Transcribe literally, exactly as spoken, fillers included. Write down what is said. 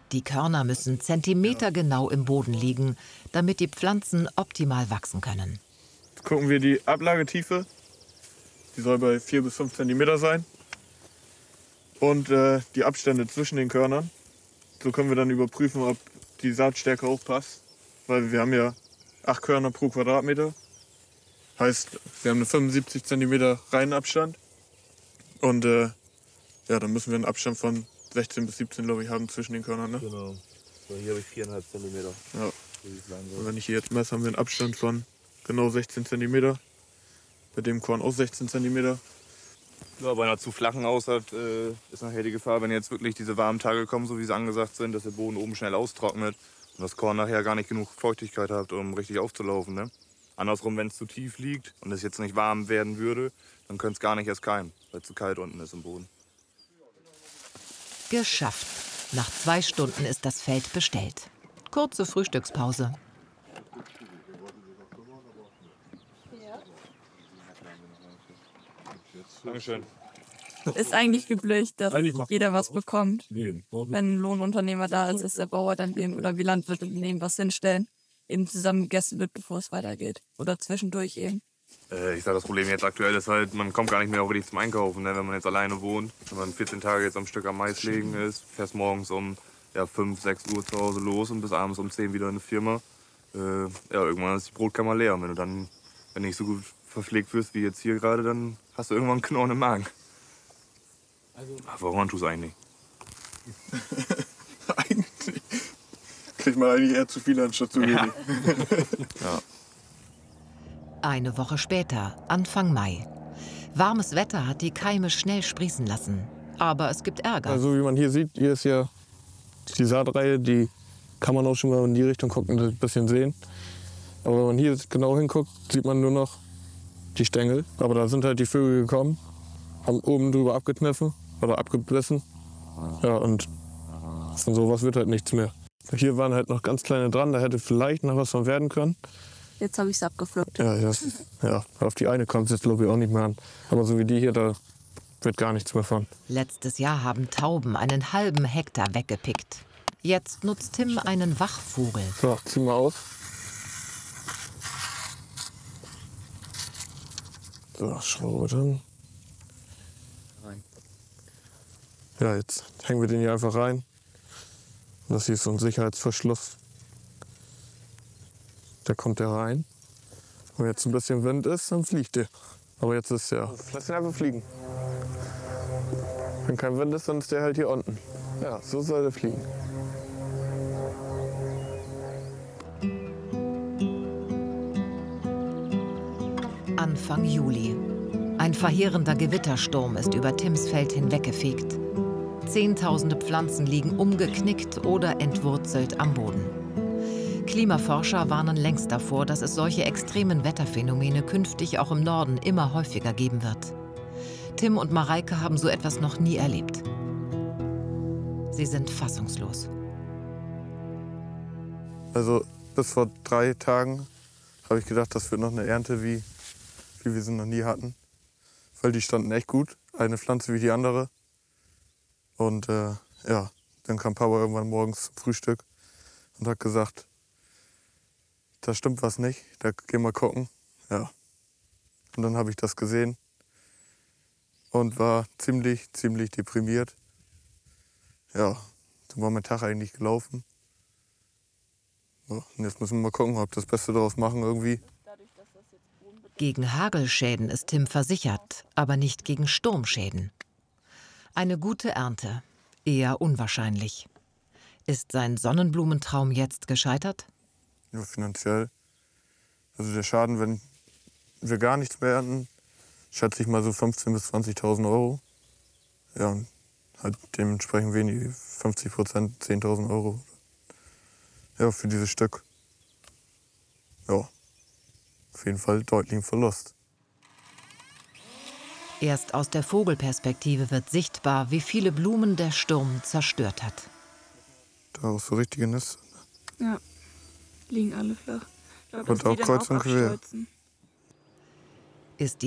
Die Körner müssen zentimetergenau im Boden liegen, damit die Pflanzen optimal wachsen können. Jetzt gucken wir die Ablagetiefe. Die soll bei vier bis fünf Zentimeter sein. Und äh, die Abstände zwischen den Körnern. So können wir dann überprüfen, ob die Saatstärke auch passt. Weil wir haben ja acht Körner pro Quadratmeter. Heißt, wir haben einen fünfundsiebzig Zentimeter Reihenabstand. Und äh, ja, dann müssen wir einen Abstand von sechzehn bis siebzehn, glaube ich, haben zwischen den Körnern. Ne? Genau. So, hier habe ich viereinhalb Zentimeter. Ja. Und wenn ich hier jetzt messe, haben wir einen Abstand von genau sechzehn Zentimeter. Bei dem Korn auch sechzehn Zentimeter. Ja, bei einer zu flachen Aussaat äh, ist nachher die Gefahr, wenn jetzt wirklich diese warmen Tage kommen, so wie sie angesagt sind, dass der Boden oben schnell austrocknet und das Korn nachher gar nicht genug Feuchtigkeit hat, um richtig aufzulaufen. Ne? Andersrum, wenn es zu tief liegt und es jetzt nicht warm werden würde, dann könnte es gar nicht erst keimen, weil es zu kalt unten ist im Boden. Geschafft. Nach zwei Stunden ist das Feld bestellt. Kurze Frühstückspause. Dankeschön. Ist eigentlich üblich, dass jeder was bekommt. Wenn ein Lohnunternehmer da ist, ist der Bauer dann dem oder wie Landwirte nehmen was hinstellen. Eben zusammen gegessen wird, bevor es weitergeht. Oder zwischendurch eben. Äh, ich sage, das Problem jetzt aktuell ist halt, man kommt gar nicht mehr auch richtig zum Einkaufen, ne? Wenn man jetzt alleine wohnt. Wenn man vierzehn Tage jetzt am Stück am Mais legen ist, fährst morgens um ja, fünf, sechs Uhr zu Hause los und bis abends um zehn wieder in die Firma. Äh, ja, irgendwann ist die Brotkammer leer. Und wenn du dann, wenn nicht so gut verpflegt wirst wie jetzt hier gerade, dann hast du irgendwann einen Knochen im Magen. Aber warum tust du eigentlich nicht? Eigentlich kriegt man eigentlich eher zu viel anstatt zu wenig. Ja. Ja. Eine Woche später, Anfang Mai. Warmes Wetter hat die Keime schnell sprießen lassen. Aber es gibt Ärger. Also wie man hier sieht, hier ist ja die Saatreihe, die kann man auch schon mal in die Richtung gucken und ein bisschen sehen. Aber wenn man hier genau hinguckt, sieht man nur noch die Stängel. Aber da sind halt die Vögel gekommen, haben oben drüber abgekniffen oder abgebissen. Ja, und von sowas wird halt nichts mehr. Hier waren halt noch ganz kleine dran, da hätte vielleicht noch was von werden können. Jetzt habe ich es abgepflückt. Ja, das, ja, auf die eine kommt es jetzt glaube ich auch nicht mehr an. Aber so wie die hier, da wird gar nichts mehr von. Letztes Jahr haben Tauben einen halben Hektar weggepickt. Jetzt nutzt Tim einen Wachvogel. So, zieh mal aus. So, Schraube drin. Rein. Ja, jetzt hängen wir den hier einfach rein. Und das hier ist so ein Sicherheitsverschluss. Da kommt der rein. Und wenn jetzt ein bisschen Wind ist, dann fliegt der. Aber jetzt ist ja. Lass ihn einfach fliegen. Wenn kein Wind ist, dann ist der halt hier unten. Ja, so soll der fliegen. Anfang Juli. Ein verheerender Gewittersturm ist über Tims Feld hinweggefegt. Zehntausende Pflanzen liegen umgeknickt oder entwurzelt am Boden. Klimaforscher warnen längst davor, dass es solche extremen Wetterphänomene künftig auch im Norden immer häufiger geben wird. Tim und Mareike haben so etwas noch nie erlebt. Sie sind fassungslos. Also bis vor drei Tagen habe ich gedacht, das wird noch eine Ernte, wie, wie wir sie noch nie hatten. Weil die standen echt gut, eine Pflanze wie die andere. Und äh, ja, dann kam Papa irgendwann morgens zum Frühstück und hat gesagt, da stimmt was nicht, da gehen wir gucken. Ja. Und dann habe ich das gesehen und war ziemlich, ziemlich deprimiert. Ja, so war mein Tag eigentlich gelaufen. Ja, und jetzt müssen wir mal gucken, ob wir das Beste daraus machen irgendwie. Gegen Hagelschäden ist Tim versichert, aber nicht gegen Sturmschäden. Eine gute Ernte, eher unwahrscheinlich. Ist sein Sonnenblumentraum jetzt gescheitert? Ja, finanziell. Also der Schaden, wenn wir gar nichts mehr ernten, schätze ich mal so fünfzehntausend bis zwanzigtausend Euro. Ja, und halt dementsprechend wenig, fünfzig Prozent, zehntausend Euro. Ja, für dieses Stück. Ja, auf jeden Fall deutlich ein Verlust. Erst aus der Vogelperspektive wird sichtbar, wie viele Blumen der Sturm zerstört hat. Da auch so richtige Nester. Ja, liegen alle flach. Ich glaub, Und dass die auch dann kreuz und quer. abstürzen. Ist die